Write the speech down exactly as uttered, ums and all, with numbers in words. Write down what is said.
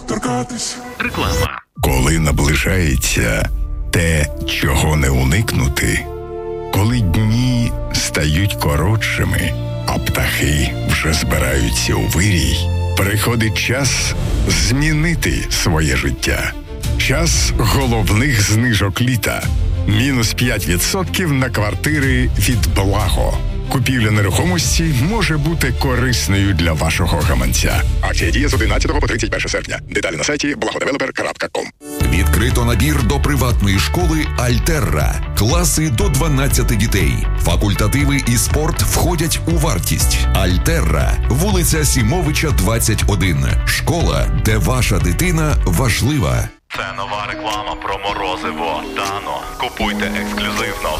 торкатись. Реклама. Коли наближається те, чого не уникнути, коли дні стають коротшими, а птахи вже збираються у вирій, приходить час змінити своє життя. Час головних знижок літа. Мінус п'ять відсотків на квартири від Благо. Купівля нерухомості може бути корисною для вашого гаманця. Акція діє з одинадцятого по тридцять перше серпня. Деталі на сайті благодевелопер крапка ком. Відкрито набір до приватної школи «Альтерра». Класи до дванадцяти дітей. Факультативи і спорт входять у вартість. «Альтерра», вулиця Сімовича, двадцять один. Школа, де ваша дитина важлива. Це нова реклама про морозиво Дано. Купуйте ексклюзивно